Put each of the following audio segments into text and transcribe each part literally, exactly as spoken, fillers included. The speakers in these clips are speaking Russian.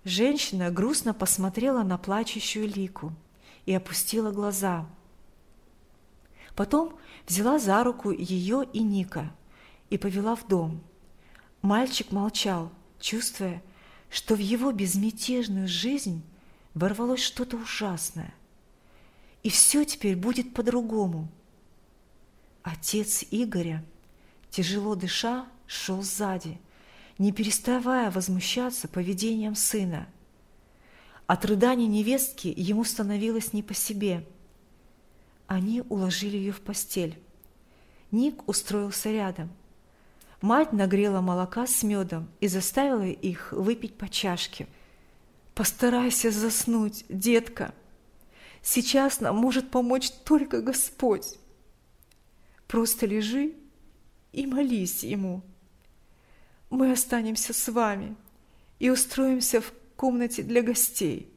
Женщина грустно посмотрела на плачущую Лику и опустила глаза. Потом взяла за руку ее и Ника и повела в дом. Мальчик молчал, чувствуя, что в его безмятежную жизнь ворвалось что-то ужасное. И все теперь будет по-другому. Отец Игоря, тяжело дыша, шел сзади, не переставая возмущаться поведением сына. От рыданий невестки ему становилось не по себе. Они уложили ее в постель. Ник устроился рядом. Мать нагрела молока с медом и заставила их выпить по чашке. «Постарайся заснуть, детка. Сейчас нам может помочь только Господь. Просто лежи и молись Ему. Мы останемся с вами и устроимся в комнате для гостей».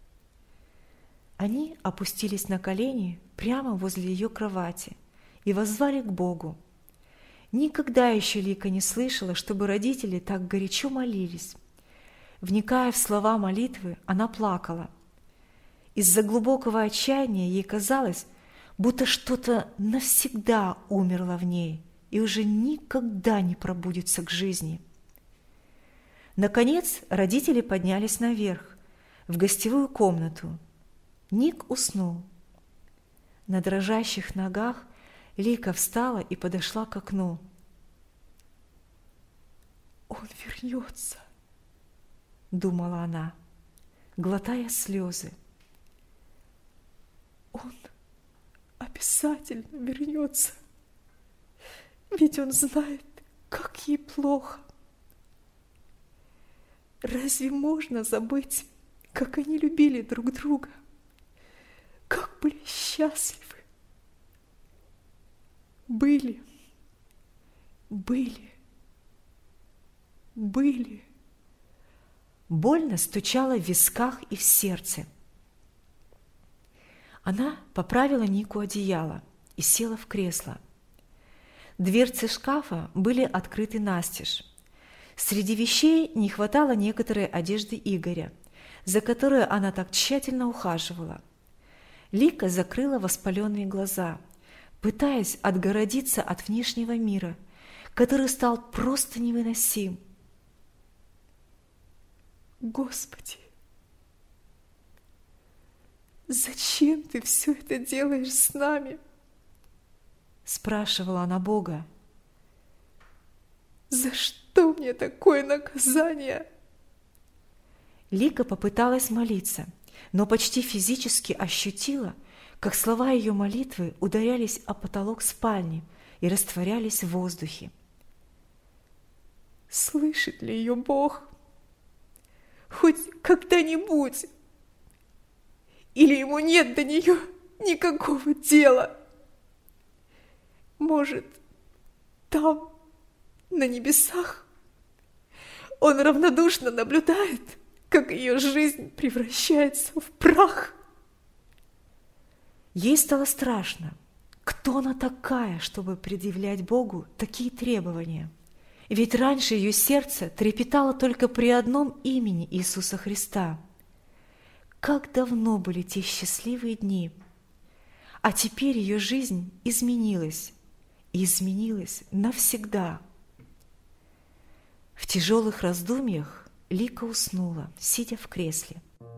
Они опустились на колени прямо возле ее кровати и воззвали к Богу. Никогда еще Лика не слышала, чтобы родители так горячо молились. Вникая в слова молитвы, она плакала. Из-за глубокого отчаяния ей казалось, будто что-то навсегда умерло в ней и уже никогда не пробудится к жизни. Наконец родители поднялись наверх, в гостевую комнату. Ник уснул. На дрожащих ногах Лика встала и подошла к окну. «Он вернется», — думала она, глотая слезы. «Он обязательно вернется, ведь он знает, как ей плохо. Разве можно забыть, как они любили друг друга, как были счастливы? Были, были, были». Больно стучало в висках и в сердце. Она поправила Нику одеяло и села в кресло. Дверцы шкафа были открыты настежь. Среди вещей не хватало некоторой одежды Игоря, за которой она так тщательно ухаживала. Лика закрыла воспаленные глаза, пытаясь отгородиться от внешнего мира, который стал просто невыносим. «Господи, зачем ты все это делаешь с нами?» – спрашивала она Бога. «За что мне такое наказание?» Лика попыталась молиться, но почти физически ощутила, как слова ее молитвы ударялись о потолок спальни и растворялись в воздухе. Слышит ли ее Бог? Хоть когда-нибудь? Или ему нет до нее никакого дела? Может, там, на небесах, он равнодушно наблюдает, как ее жизнь превращается в прах? Ей стало страшно. Кто она такая, чтобы предъявлять Богу такие требования? Ведь раньше ее сердце трепетало только при одном имени Иисуса Христа. Как давно были те счастливые дни! А теперь ее жизнь изменилась, и изменилась навсегда. В тяжелых раздумьях Лика уснула, сидя в кресле.